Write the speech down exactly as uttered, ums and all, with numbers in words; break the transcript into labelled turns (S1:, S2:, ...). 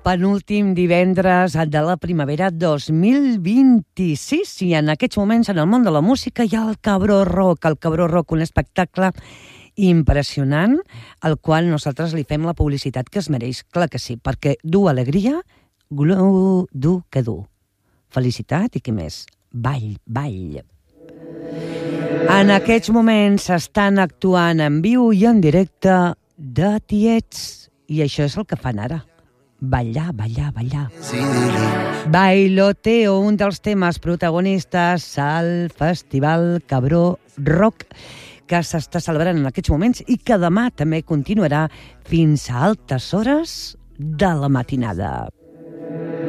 S1: penúltim divendres de la primavera dos mil vint-i-sis i en aquests moments en el món de la música hi ha el Cabró Rock, el Cabró Rock, un espectacle impressionant al qual nosaltres li fem la publicitat que es mereix, clar que sí, perquè du alegria, glu, du que du. Felicitat i què més? Ball, ball. En aquests moments estan actuant en viu i en directe de tiets i això és el que fan ara. Ballar, ballar, ballar. Bailoteo, un dels temes protagonistes al Festival Cabró Rock, que s'està celebrant en aquests moments i que demà també continuarà fins a altes hores de la matinada.